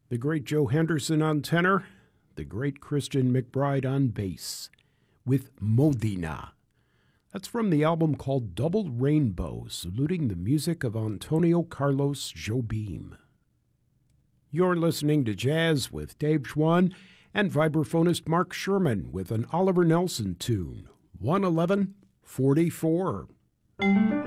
The great Joe Henderson on tenor, the great Christian McBride on bass, with Modena. That's from the album called Double Rainbow, saluting the music of Antonio Carlos Jobim. You're listening to Jazz with Dave Schwann and vibraphonist Mark Sherman with an Oliver Nelson tune, 111-44.